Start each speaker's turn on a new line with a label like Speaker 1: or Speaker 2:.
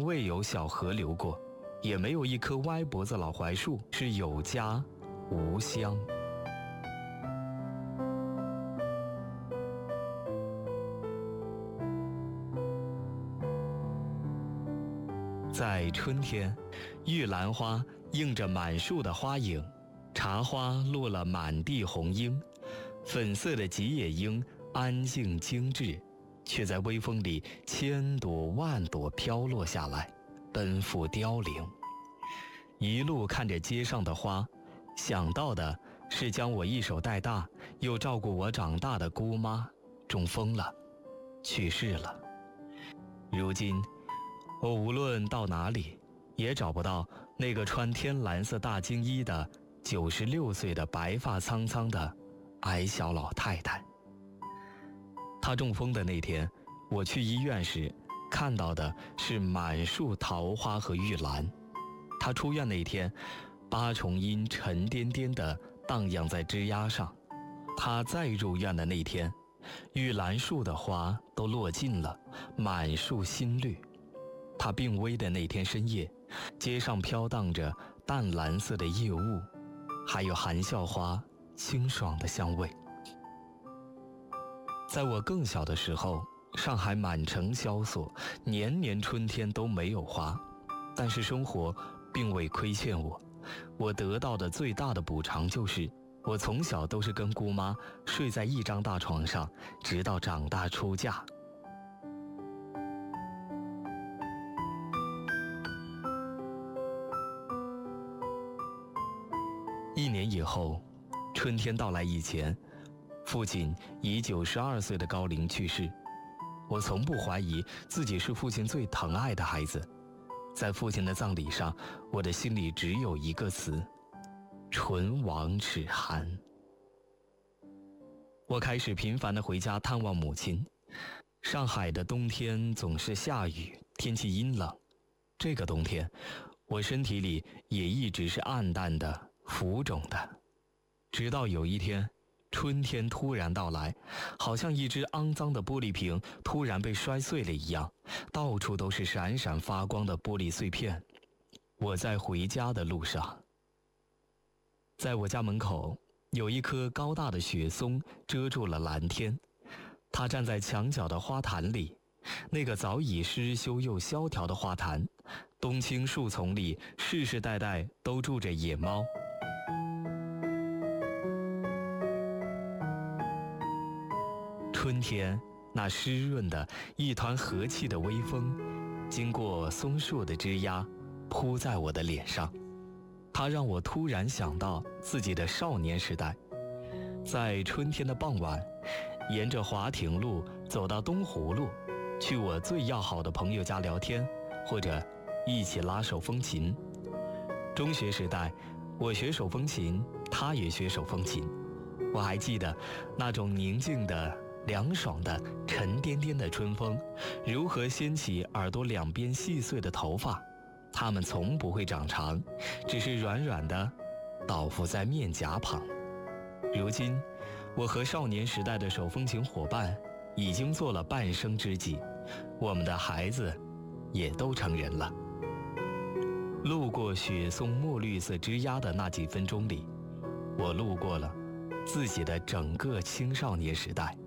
Speaker 1: 未有小河流过，也没有一棵歪脖子老槐树是有家无乡。在春天，玉兰花映着满树的花影，茶花落了满地红樱，粉色的吉野樱安静精致，却在微风里千朵万朵飘落下来，奔赴凋零。一路看着街上的花，想到的是将我一手带大又照顾我长大的姑妈中风了，去世了。如今我无论到哪里，也找不到那个穿天蓝色大金衣的96岁的白发苍苍的矮小老太太。她中风的那天，我去医院时看到的是满树桃花和玉兰。她出院那天，八重樱沉甸甸地荡漾在枝桠上。她再入院的那天，玉兰树的花都落尽了，满树新绿。他病危的那天深夜，街上飘荡着淡蓝色的夜雾，还有含笑花清爽的香味。在我更小的时候，上海满城萧索，年年春天都没有花，但是生活并未亏欠我。我得到的最大的补偿就是，我从小都是跟姑妈睡在一张大床上，直到长大出嫁。1年以后，春天到来以前，父亲以92岁的高龄去世。我从不怀疑自己是父亲最疼爱的孩子。在父亲的葬礼上，我的心里只有一个词：唇亡齿寒。我开始频繁地回家探望母亲。上海的冬天总是下雨，天气阴冷。这个冬天，我身体里也一直是暗淡的、浮肿的。直到有一天，春天突然到来，好像一只肮脏的玻璃瓶突然被摔碎了一样，到处都是闪闪发光的玻璃碎片。我在回家的路上，在我家门口有一棵高大的雪松遮住了蓝天，它站在墙角的花坛里，那个早已失修又萧条的花坛，冬青树丛里世世代代都住着野猫。春天那湿润的一团和气的微风，经过松树的枝桠，扑在我的脸上。它让我突然想到自己的少年时代，在春天的傍晚，沿着华亭路走到东湖路，去我最要好的朋友家聊天，或者一起拉手风琴。中学时代，我学手风琴，他也学手风琴。我还记得那种宁静的、凉爽的、沉甸甸的春风，如何掀起耳朵两边细碎的头发，它们从不会长长，只是软软的倒伏在面颊旁。如今，我和少年时代的手风琴伙伴已经做了半生知己，我们的孩子也都成人了。路过雪松墨绿色枝桠的那几分钟里，我路过了自己的整个青少年时代。